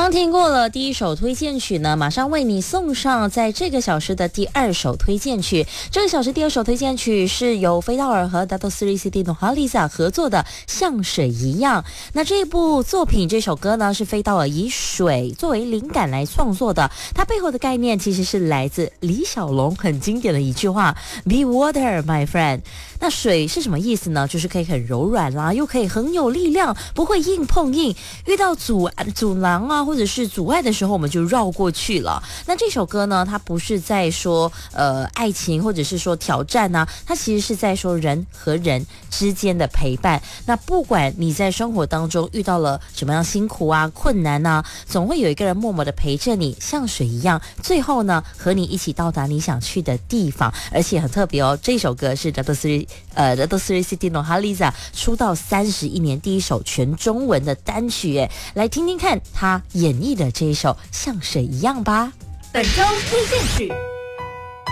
刚听过了第一首推荐曲呢，马上为你送上在这个小时的第二首推荐曲。这个小时第二首推荐曲是由菲道尔和 Dato Sri Siti Nurhaliza 合作的《像水一样》。那这部作品这首歌呢，是菲道尔以水作为灵感来创作的，它背后的概念其实是来自李小龙很经典的一句话 Be water my friend。 那水是什么意思呢？就是可以很柔软啦，又可以很有力量，不会硬碰硬，遇到阻拦啊或者是阻碍的时候我们就绕过去了。那这首歌呢，它不是在说爱情或者是说挑战啊，它其实是在说人和人之间的陪伴。那不管你在生活当中遇到了什么样辛苦啊困难啊，总会有一个人默默的陪着你，像水一样，最后呢和你一起到达你想去的地方。而且很特别哦，这首歌是 Dato Sri Siti Nurhaliza 出道31年第一首全中文的单曲耶，来听听看他演绎的这一首《像水一样》吧。 本周推荐曲。